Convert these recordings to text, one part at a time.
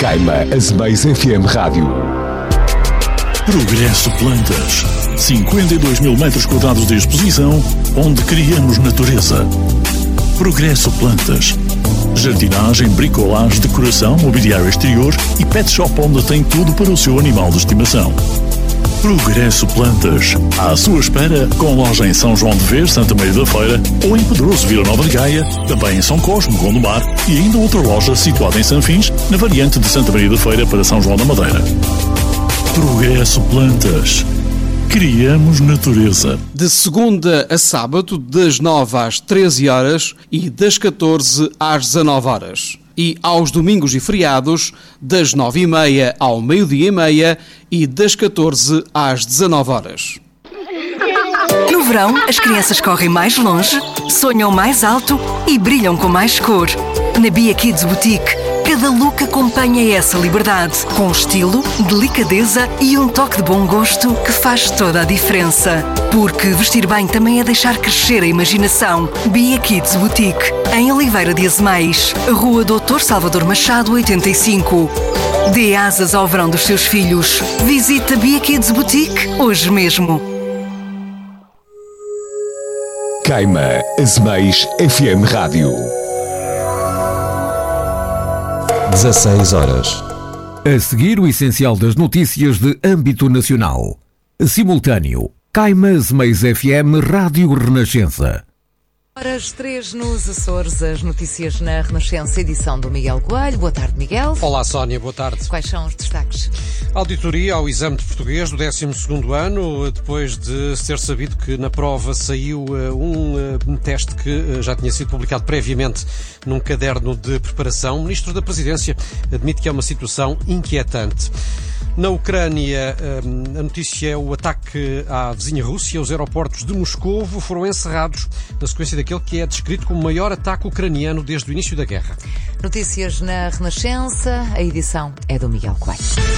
Caima Azeméis FM Rádio. Progresso Plantas. 52 mil metros quadrados de exposição, onde criamos natureza. Progresso Plantas. Jardinagem, bricolagem, decoração, mobiliário exterior e pet shop onde tem tudo para o seu animal de estimação. Progresso Plantas. À sua espera, com loja em São João de Vez, Santa Maria da Feira, ou em Pedroso, Vila Nova de Gaia, também em São Cosme, Gondomar, e ainda outra loja situada em Sanfins, na variante de Santa Maria da Feira para São João da Madeira. Progresso Plantas. Criamos natureza. De segunda a sábado, das 9 às 13 horas e das 14 às 19 horas. E aos domingos e feriados, das 9h30 ao meio-dia e meia e das 14 às 19 horas. No verão, as crianças correm mais longe, sonham mais alto e brilham com mais cor. Na Bia Kids Boutique, cada look acompanha essa liberdade, com estilo, delicadeza e um toque de bom gosto que faz toda a diferença. Porque vestir bem também é deixar crescer a imaginação. Bia Kids Boutique, em Oliveira de Azeméis, Rua Dr. Salvador Machado, 85. Dê asas ao verão dos seus filhos. Visita Bia Kids Boutique hoje mesmo. Caima Azeméis FM Rádio. 16 horas. A seguir, o essencial das notícias de âmbito nacional. Simultâneo. Caima Azeméis FM Rádio Renascença. Horas 3 nos Açores, as notícias na Renascença, edição do Miguel Coelho. Boa tarde, Miguel. Olá, Sónia, boa tarde. Quais são os destaques? Auditoria ao exame de português do 12º ano, depois de ser sabido que na prova saiu um teste que já tinha sido publicado previamente num caderno de preparação. O Ministro da Presidência admite que é uma situação inquietante. Na Ucrânia, a notícia é o ataque à vizinha Rússia. Os aeroportos de Moscovo foram encerrados na sequência daquele que é descrito como o maior ataque ucraniano desde o início da guerra. Notícias na Renascença, a edição é do Miguel Coelho.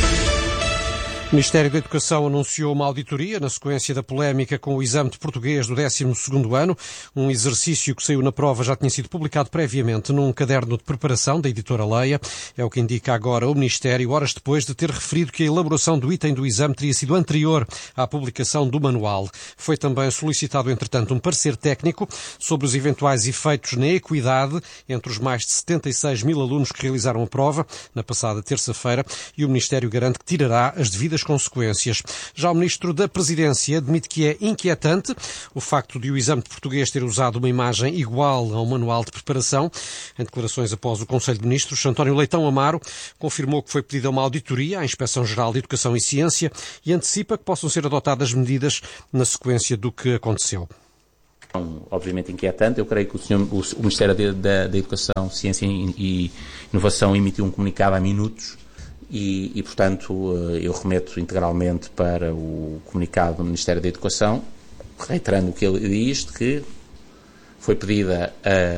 O Ministério da Educação anunciou uma auditoria na sequência da polémica com o exame de português do 12º ano. Um exercício que saiu na prova já tinha sido publicado previamente num caderno de preparação da editora Leia. É o que indica agora o Ministério, horas depois de ter referido que a elaboração do item do exame teria sido anterior à publicação do manual. Foi também solicitado, entretanto, um parecer técnico sobre os eventuais efeitos na equidade entre os mais de 76 mil alunos que realizaram a prova na passada terça-feira, e o Ministério garante que tirará as devidas consequências. Já o Ministro da Presidência admite que é inquietante o facto de o exame de português ter usado uma imagem igual ao manual de preparação. Em declarações após o Conselho de Ministros, António Leitão Amaro confirmou que foi pedida uma auditoria à Inspeção-Geral de Educação e Ciência e antecipa que possam ser adotadas medidas na sequência do que aconteceu. Obviamente inquietante. Eu creio que o Ministério da Educação, Ciência e Inovação emitiu um comunicado há minutos e, portanto, eu remeto integralmente para o comunicado do Ministério da Educação, reiterando o que ele diz, que foi pedida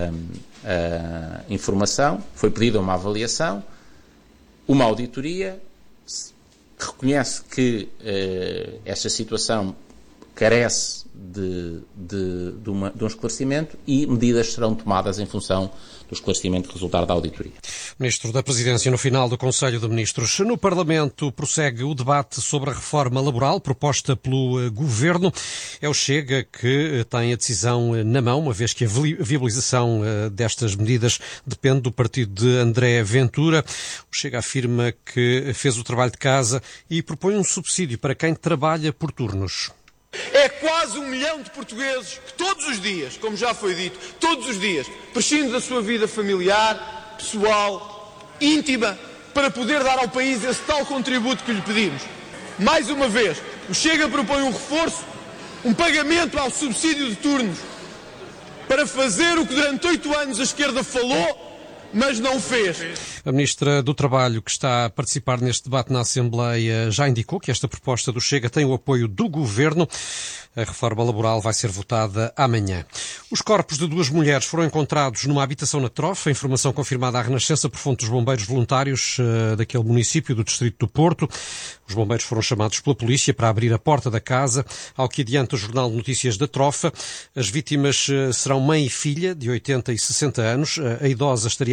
a informação, foi pedida uma avaliação, uma auditoria, reconhece que esta situação carece de um esclarecimento e medidas serão tomadas em função do esclarecimento resultar da auditoria. Ministro da Presidência, no final do Conselho de Ministros. No Parlamento prossegue o debate sobre a reforma laboral proposta pelo Governo. É o Chega que tem a decisão na mão, uma vez que a viabilização destas medidas depende do partido de André Ventura. O Chega afirma que fez o trabalho de casa e propõe um subsídio para quem trabalha por turnos. É quase 1 milhão de portugueses que todos os dias, como já foi dito, todos os dias, prescindem da sua vida familiar, pessoal, íntima, para poder dar ao país esse tal contributo que lhe pedimos. Mais uma vez, o Chega propõe um reforço, um pagamento ao subsídio de turnos, para fazer o que durante 8 anos a esquerda falou, mas não fez. A Ministra do Trabalho, que está a participar neste debate na Assembleia, já indicou que esta proposta do Chega tem o apoio do Governo. A reforma laboral vai ser votada amanhã. Os corpos de 2 mulheres foram encontrados numa habitação na Trofa, informação confirmada à Renascença por fonte dos bombeiros voluntários daquele município do distrito do Porto. Os bombeiros foram chamados pela polícia para abrir a porta da casa, ao que adianta o Jornal de Notícias da Trofa. As vítimas serão mãe e filha, de 80 e 60 anos. A idosa estaria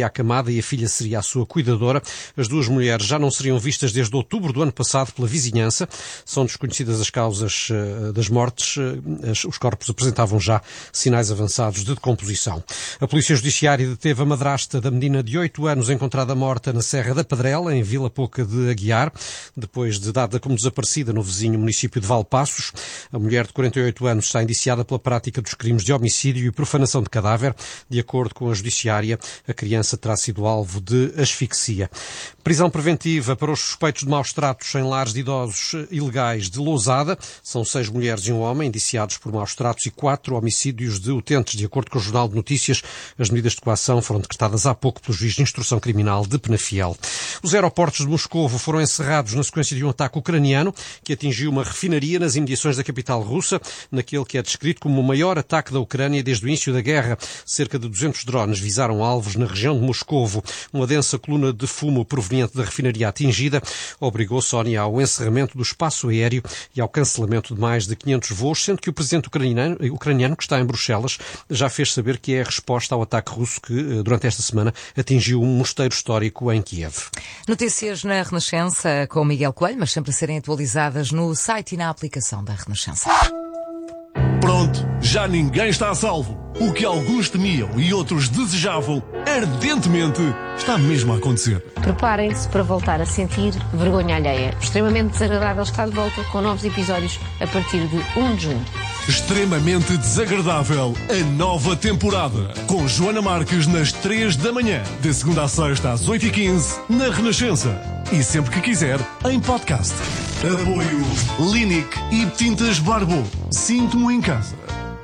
seria acamada e a filha seria a sua cuidadora. As duas mulheres já não seriam vistas desde outubro do ano passado pela vizinhança. São desconhecidas as causas das mortes. Os corpos apresentavam já sinais avançados de decomposição. A Polícia Judiciária deteve a madrasta da menina de 8 anos encontrada morta na Serra da Pedrela, em Vila Pouca de Aguiar, depois de dada como desaparecida no vizinho município de Valpassos. A mulher de 48 anos está indiciada pela prática dos crimes de homicídio e profanação de cadáver. De acordo com a Judiciária, a criança terá sido alvo de asfixia. Prisão preventiva para os suspeitos de maus tratos em lares de idosos ilegais de Lousada. São 6 mulheres e um homem indiciados por maus tratos e 4 homicídios de utentes. De acordo com o Jornal de Notícias, as medidas de coação foram decretadas há pouco pelo juiz de instrução criminal de Penafiel. Os aeroportos de Moscovo foram encerrados na sequência de um ataque ucraniano que atingiu uma refinaria nas imediações da capital russa, naquele que é descrito como o maior ataque da Ucrânia desde o início da guerra. Cerca de 200 drones visaram alvos na região de Moscovo. Uma densa coluna de fumo proveniente da refinaria atingida obrigou Sónia ao encerramento do espaço aéreo e ao cancelamento de mais de 500 voos, sendo que o presidente ucraniano, que está em Bruxelas, já fez saber que é a resposta ao ataque russo que, durante esta semana, atingiu um mosteiro histórico em Kiev. Notícias na Renascença com o Miguel Coelho, mas sempre a serem atualizadas no site e na aplicação da Renascença. Pronto, já ninguém está a salvo. O que alguns temiam e outros desejavam ardentemente está mesmo a acontecer. Preparem-se para voltar a sentir vergonha alheia. Extremamente desagradável está de volta com novos episódios a partir de 1 de junho. Extremamente desagradável, a nova temporada. Com Joana Marques nas 3 da manhã, de segunda a sexta às 8h15, na Renascença. E sempre que quiser, em podcast. Apoio Linic e Tintas Barbo. Sinto-me em casa.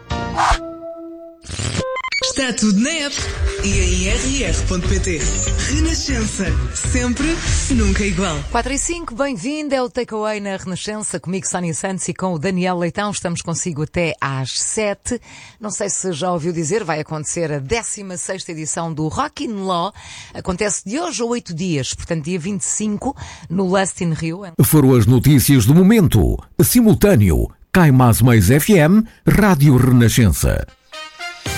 Está tudo na app e em rr.pt. Renascença. Sempre, nunca igual. 4h05, bem-vindo. É o Takeaway na Renascença. Comigo, Sónia Santos, e com o Daniel Leitão. Estamos consigo até às 7. Não sei se já ouviu dizer, vai acontecer a 16ª edição do Rock in Law. Acontece de hoje a 8 dias, portanto, dia 25, no Lust in Rio. Foram as notícias do momento. Simultâneo. Cai Mais FM, Rádio Renascença.